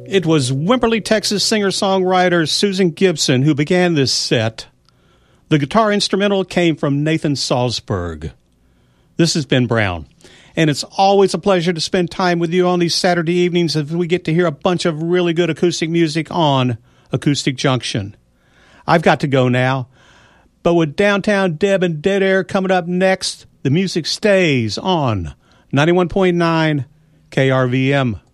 It was Wimberley, Texas singer-songwriter Susan Gibson who began this set. The guitar instrumental came from Nathan Salzberg. This is Ben Brown, and it's always a pleasure to spend time with you on these Saturday evenings as we get to hear a bunch of really good acoustic music on Acoustic Junction. I've got to go now, but with Downtown Deb and Dead Air coming up next, the music stays on 91.9 KRVM.